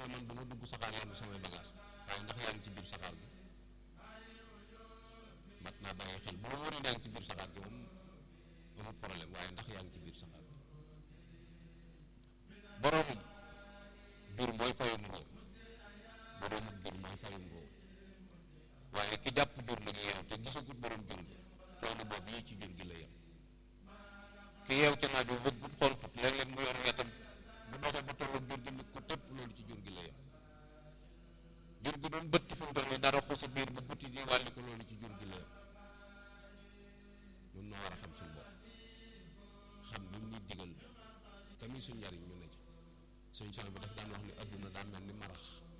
la man du ma dugg saxaar yenn samay bagage waaye ndax yaa ngi ci biir saxaar gi mat naa bàyyi xel bu la wóoree yaa ngi ci biir saxaar gi moom amul problème waaye ndax yaa ngi ci biir saxaar gi borom jur mooy fayum ngoo borom jur mooy fayum ngoo waaye ki jàpp jur nag yeew te gisagut borom jur gi coono boobu yii ci jur gi la yem ki yeew ca naaj bu bëggut xontut léeg-léeg mu yor wetam bu doxee ba tolloog jur gi nit ko tëpp loolu ci jur gi la yem jur gi doon bëtt fu mu toll nii dara xusa biir ba butti di wàlli ko loolu ci jur gi la yem ñun noo war a xam suñu bopp xam li ñuy digal tamit suñ njariñ ñu ne ci suñ sang bi daf daan wax ni adduna daan mel ni marax